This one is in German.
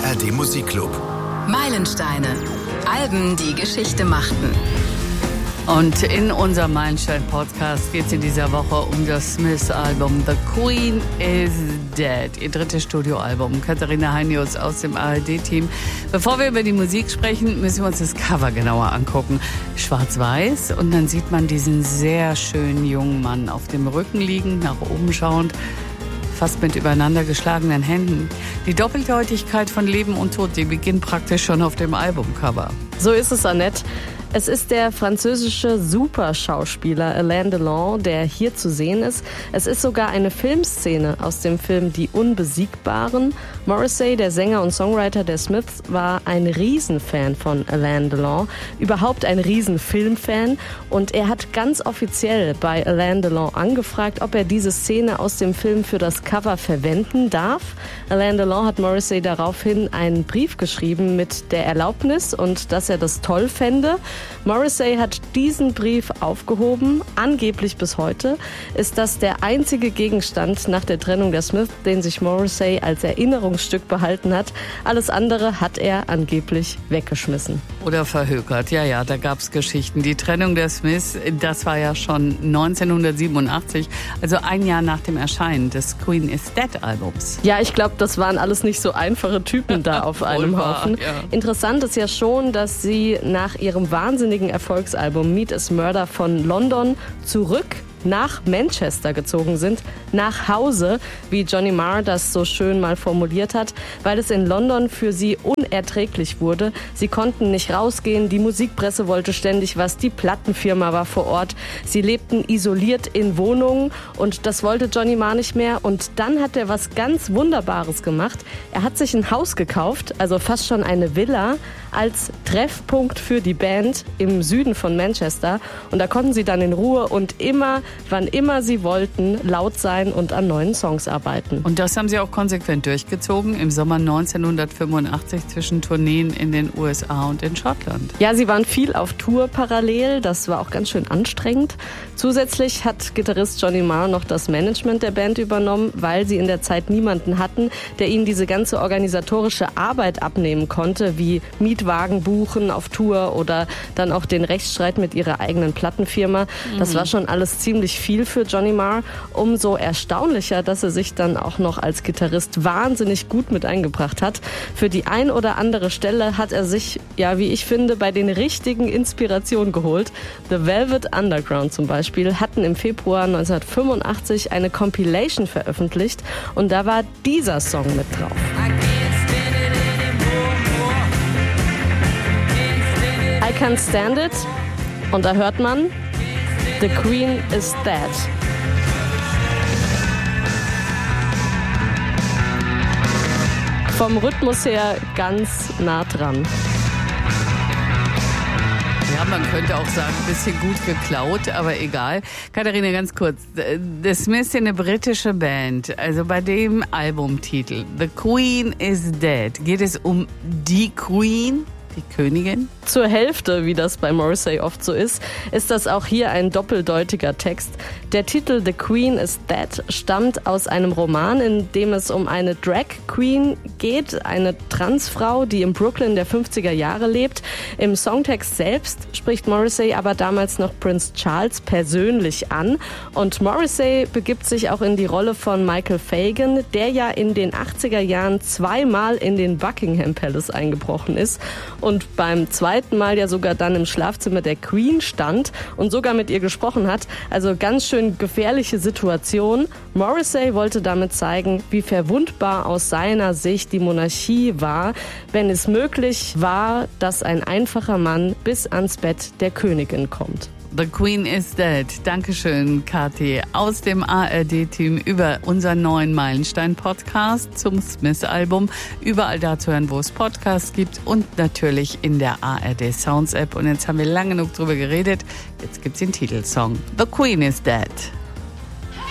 ARD Musikclub. Meilensteine. Alben, die Geschichte machten. Und in unserem Meilenstein-Podcast geht es in dieser Woche um das Smiths-Album The Queen is Dead, ihr drittes Studioalbum. Katharina Heinius aus dem ARD-Team. Bevor wir über die Musik sprechen, müssen wir uns das Cover genauer angucken. Schwarz-weiß und dann sieht man diesen sehr schönen jungen Mann auf dem Rücken liegend, nach oben schauend, fast mit übereinander geschlagenen Händen. Die Doppeldeutigkeit von Leben und Tod, die beginnt praktisch schon auf dem Albumcover. So ist es, Annette. Es ist der französische Superschauspieler Alain Delon, der hier zu sehen ist. Es ist sogar eine Filmszene aus dem Film Die Unbesiegbaren. Morrissey, der Sänger und Songwriter der Smiths, war ein Riesenfan von Alain Delon, überhaupt ein Riesenfilmfan. Und er hat ganz offiziell bei Alain Delon angefragt, ob er diese Szene aus dem Film für das Cover verwenden darf. Alain Delon hat Morrissey daraufhin einen Brief geschrieben mit der Erlaubnis und dass er das toll fände. Morrissey hat diesen Brief aufgehoben. Angeblich bis heute ist das der einzige Gegenstand nach der Trennung der Smiths, den sich Morrissey als Erinnerungsstück behalten hat. Alles andere hat er angeblich weggeschmissen. Oder verhökert. Ja, da gab es Geschichten. Die Trennung der Smiths, das war ja schon 1987, also ein Jahr nach dem Erscheinen des Queen is Dead Albums. Ja, ich glaube, das waren alles nicht so einfache Typen da auf einem Haufen. Ja. Interessant ist ja schon, dass sie nach ihrem wahnsinnigen Erfolgsalbum Meat is Murder von London zurück nach Manchester gezogen sind, nach Hause, wie Johnny Marr das so schön mal formuliert hat, weil es in London für sie unerträglich wurde. Sie konnten nicht rausgehen, die Musikpresse wollte ständig was, die Plattenfirma war vor Ort. Sie lebten isoliert in Wohnungen und das wollte Johnny Marr nicht mehr. Und dann hat er was ganz Wunderbares gemacht. Er hat sich ein Haus gekauft, also fast schon eine Villa, als Treffpunkt für die Band im Süden von Manchester. Und da konnten sie dann in Ruhe und wann immer sie wollten, laut sein und an neuen Songs arbeiten. Und das haben sie auch konsequent durchgezogen im Sommer 1985 zwischen Tourneen in den USA und in Schottland. Ja, sie waren viel auf Tour parallel. Das war auch ganz schön anstrengend. Zusätzlich hat Gitarrist Johnny Marr noch das Management der Band übernommen, weil sie in der Zeit niemanden hatten, der ihnen diese ganze organisatorische Arbeit abnehmen konnte, wie Mietwagen buchen auf Tour oder dann auch den Rechtsstreit mit ihrer eigenen Plattenfirma. Das war schon alles ziemlich viel für Johnny Marr. Umso erstaunlicher, dass er sich dann auch noch als Gitarrist wahnsinnig gut mit eingebracht hat. Für die ein oder andere Stelle hat er sich, ja, wie ich finde, bei den richtigen Inspirationen geholt. The Velvet Underground zum Beispiel hatten im Februar 1985 eine Compilation veröffentlicht und da war dieser Song mit drauf. I Can't Stand It. Und da hört man The Queen is Dead. Vom Rhythmus her ganz nah dran. Ja, man könnte auch sagen, ein bisschen gut geklaut, aber egal. Katharina, ganz kurz. The Smiths sind eine britische Band. Also bei dem Albumtitel The Queen is Dead geht es um die Queen, die Königin? Zur Hälfte, wie das bei Morrissey oft so ist das auch hier ein doppeldeutiger Text. Der Titel The Queen is Dead stammt aus einem Roman, in dem es um eine Drag Queen geht, eine Transfrau, die in Brooklyn der 50er Jahre lebt. Im Songtext selbst spricht Morrissey aber damals noch Prince Charles persönlich an. Und Morrissey begibt sich auch in die Rolle von Michael Fagan, der ja in den 80er Jahren zweimal in den Buckingham Palace eingebrochen ist und beim zweiten Mal ja sogar dann im Schlafzimmer der Queen stand und sogar mit ihr gesprochen hat. Also ganz schön gefährliche Situation. Morrissey wollte damit zeigen, wie verwundbar aus seiner Sicht die Monarchie war, wenn es möglich war, dass ein einfacher Mann bis ans Bett der Königin kommt. The Queen is Dead. Dankeschön, Kathi, aus dem ARD-Team über unseren neuen Meilenstein-Podcast zum Smiths-Album. Überall da zu hören, wo es Podcasts gibt und natürlich in der ARD Sounds-App. Und jetzt haben wir lang genug drüber geredet. Jetzt gibt's den Titelsong. The Queen is Dead.